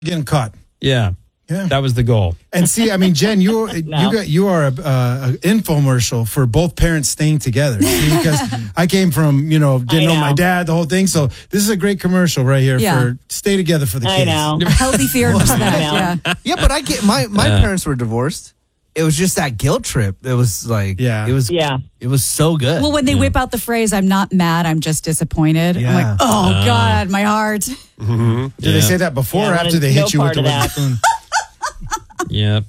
Getting caught. Yeah. That was the goal. And see, I mean, Jen, you are a infomercial for both parents staying together. See, because I came from, didn't know my dad, the whole thing. So this is a great commercial right here for stay together for the kids. I know. Healthy fear and respect. Yeah, but I get my parents were divorced. It was just that guilt trip. It was like, it was so good. Well, when they whip out the phrase, I'm not mad, I'm just disappointed. I'm like, oh God, my heart. Mm-hmm. Did they say that before or after they hit you with the wooden spoon? Yeah.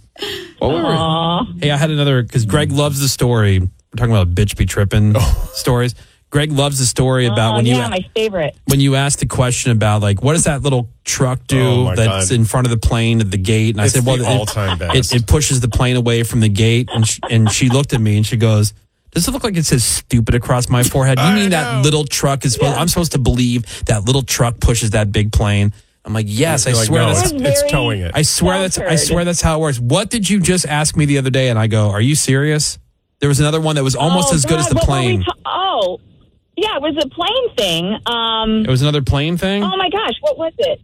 Hey, I had another, because Greg loves the story. We're talking about bitch be tripping stories. Greg loves the story about my favorite. When you asked the question about, like, what does that little truck do that's in front of the plane at the gate? And I said, well, all-time best. It pushes the plane away from the gate. And she looked at me and she goes, does it look like it says stupid across my forehead? You mean that little truck is I'm supposed to believe that little truck pushes that big plane? I'm like, yes, I swear it's towing it. I swear that's how it works. What did you just ask me the other day? And I go, are you serious? There was another one that was almost as good as the plane. Yeah, it was a plane thing. It was another plane thing? Oh my gosh, what was it?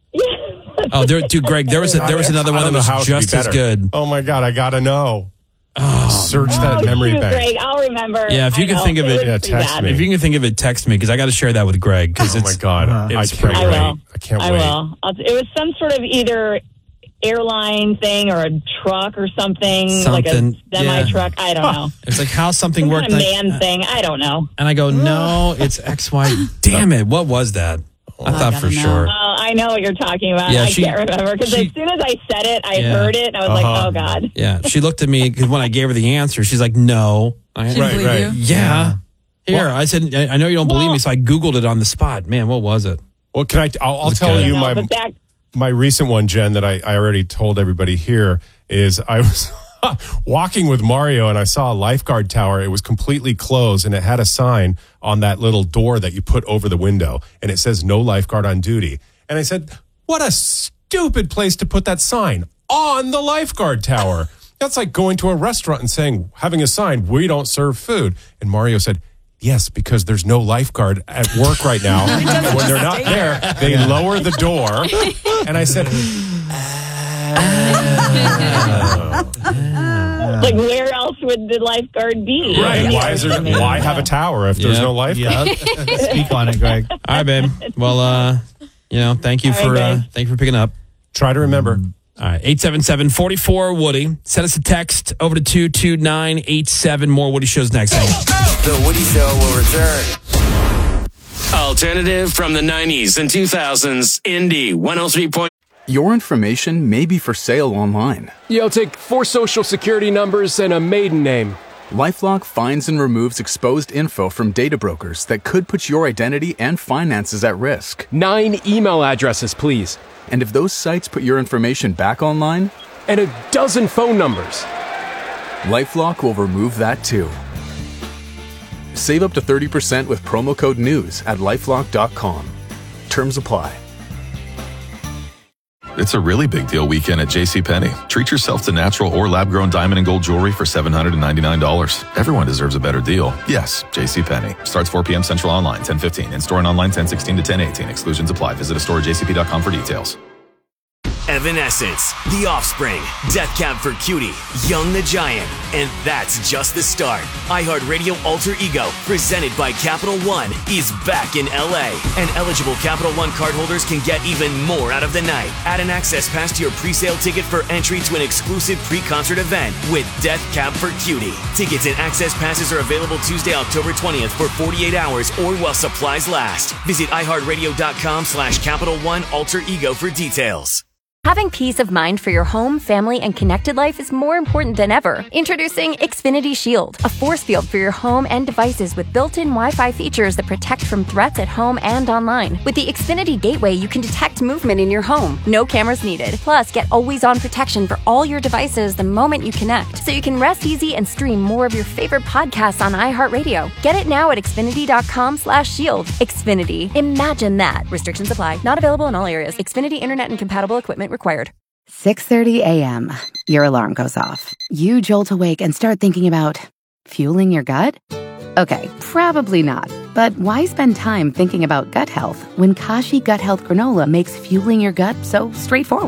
Yeah. Greg, there was another one that was just as good. Oh my God, I gotta know. Search that memory bank. Greg, I'll remember. Yeah, if you can think of it, text me. If you can think of it, text me because I got to share that with Greg. Oh my God, I can't wait. I will. It was some sort of either airline thing or a truck or something like a semi truck. I don't know. It's like how something worked. Kind of man thing. I don't know. And I go, no, it's XY. Damn it! What was that? I thought for sure. I know what you're talking about. Yeah, I can't remember because as soon as I said it, I heard it and I was like, oh God. Yeah, she looked at me because when I gave her the answer, she's like, no. Right. Yeah. Here, I said, I know you don't believe me, so I Googled it on the spot. Man, what was it? Well, I'll tell you my recent one, Jen, that I already told everybody here is I was walking with Mario and I saw a lifeguard tower. It was completely closed and it had a sign on that little door that you put over the window and it says no lifeguard on duty. And I said, what a stupid place to put that sign on the lifeguard tower. That's like going to a restaurant and having a sign, we don't serve food. And Mario said, yes, because there's no lifeguard at work right now. And when they're not there, they lower the door. And I said, like, where else would the lifeguard be? Right. Why have a tower if there's no lifeguard? Speak on it, Greg. All right, babe. Well, thank you for picking up. Try to remember. All right, 877-44-WOODY. Send us a text over to 22987. More Woody Shows next. The Woody Show will return. Alternative from the 90s and 2000s. Indy 103. Your information may be for sale online. Yeah, I'll take 4 social security numbers and a maiden name. LifeLock finds and removes exposed info from data brokers that could put your identity and finances at risk. 9 email addresses, please. And if those sites put your information back online? And a dozen phone numbers. LifeLock will remove that too. Save up to 30% with promo code NEWS at LifeLock.com. Terms apply. It's a really big deal weekend at JCPenney. Treat yourself to natural or lab-grown diamond and gold jewelry for $799. Everyone deserves a better deal. Yes, JCPenney. Starts 4 p.m. Central online, 10:15. In-store and online, 10:16 to 10:18. Exclusions apply. Visit a store at jcp.com for details. Evanescence, The Offspring, Death Cab for Cutie, Young the Giant, and that's just the start. iHeartRadio Alter Ego, presented by Capital One, is back in LA, and eligible Capital One cardholders can get even more out of the night. Add an access pass to your pre-sale ticket for entry to an exclusive pre-concert event with Death Cab for Cutie. Tickets and access passes are available Tuesday, October 20th for 48 hours or while supplies last. Visit iHeartRadio.com/Capital One Alter Ego for details. Having peace of mind for your home, family, and connected life is more important than ever. Introducing Xfinity Shield, a force field for your home and devices with built-in Wi-Fi features that protect from threats at home and online. With the Xfinity Gateway, you can detect movement in your home. No cameras needed. Plus, get always-on protection for all your devices the moment you connect, so you can rest easy and stream more of your favorite podcasts on iHeartRadio. Get it now at Xfinity.com/shield. Xfinity. Imagine that. Restrictions apply. Not available in all areas. Xfinity Internet and compatible equipment required. 6:30 a.m. Your alarm goes off. You jolt awake and start thinking about fueling your gut? Okay, probably not. But why spend time thinking about gut health when Kashi Gut Health Granola makes fueling your gut so straightforward?